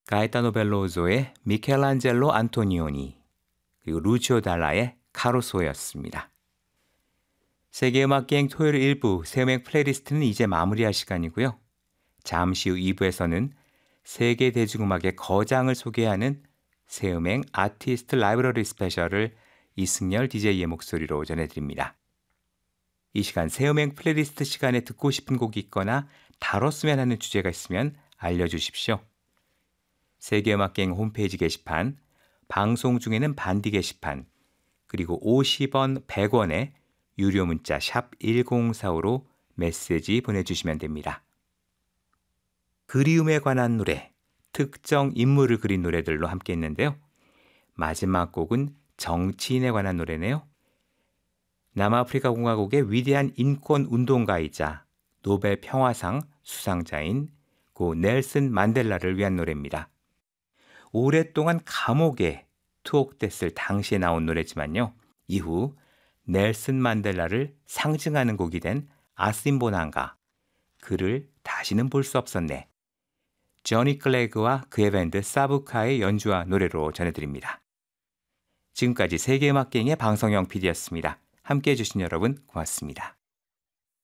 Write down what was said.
가에타노 벨로소의 미켈란젤로 안토니오니, 그리고 루치오 달라의 카루소였습니다. 세계음악여행 토요일 1부 새음악 플레이리스트는 이제 마무리할 시간이고요. 잠시 후 2부에서는 세계 대중음악의 거장을 소개하는 새음악 아티스트 라이브러리 스페셜을 이승열 DJ의 목소리로 전해드립니다. 이 시간 새음악 플레이리스트 시간에 듣고 싶은 곡이 있거나 다뤘으면 하는 주제가 있으면 알려주십시오. 세계음악여행 홈페이지 게시판, 방송 중에는 반디 게시판, 그리고 50원, 100원의 유료 문자 샵 1045로 메시지 보내주시면 됩니다. 그리움에 관한 노래, 특정 인물을 그린 노래들로 함께 했는데요. 마지막 곡은 정치인에 관한 노래네요. 남아프리카 공화국의 위대한 인권 운동가이자 노벨 평화상 수상자인 고 넬슨 만델라를 위한 노래입니다. 오랫동안 감옥에 투옥됐을 당시에 나온 노래지만요. 이후 넬슨 만델라를 상징하는 곡이 된 아심보난가, 그를 다시는 볼 수 없었네, 조니 클래그와 그의 밴드 사부카의 연주와 노래로 전해드립니다. 지금까지 세계음악여행의 방성영 PD였습니다. 함께해 주신 여러분 고맙습니다.